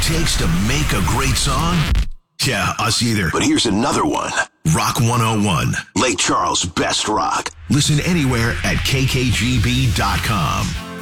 takes to make a great song? Yeah, us either. But here's another one. Rock 101. Lake Charles' best rock. Listen anywhere at kkgb.com.